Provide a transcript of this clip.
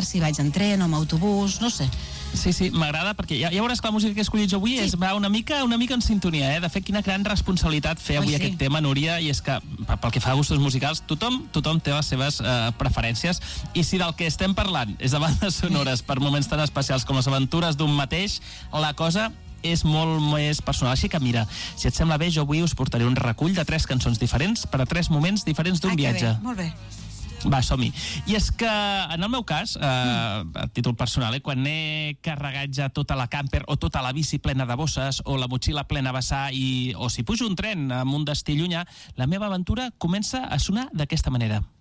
si vaig en tren o amb autobús, no sé. Sí, m'agrada, perquè ja veuràs que la música que he escollit jo avui va una mica en sintonia, eh? De fet, quina gran responsabilitat fer avui aquest tema, Núria, i és que, pel que fa a gustos musicals, tothom té les seves preferències, i si del que estem parlant és de bandes sonores per moments tan especials com les aventures d'un mateix, la cosa és molt més personal. Així que mira, si et sembla bé, jo avui us portaré un recull de 3 cançons diferents per a 3 moments diferents d'un viatge. Molt bé. Va, som-hi. I és que, en el meu cas, a títol personal, quan he carregat ja tota la camper o tota la bici plena de bosses o la motxilla plena a vessar o si pujo un tren amb un destí llunyà, la meva aventura comença a sonar d'aquesta manera.